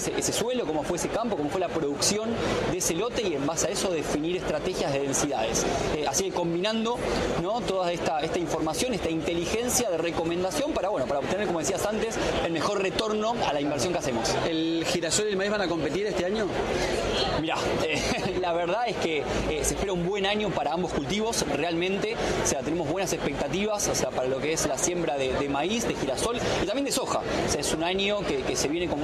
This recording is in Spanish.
ese suelo, cómo fue ese campo, cómo fue la producción de ese lote y en base a eso definir estrategias de densidades. Así que combinando, ¿no?, toda esta información, esta inteligencia de recomendación para obtener, como decías antes, el mejor retorno a la inversión que hacemos. ¿El girasol y el maíz van a competir este año? Mirá, la verdad es que se espera un buen año para ambos cultivos, realmente. O sea, tenemos buenas expectativas, o sea, para lo que es la siembra de maíz, de girasol y también de soja. O sea, es un año que se viene con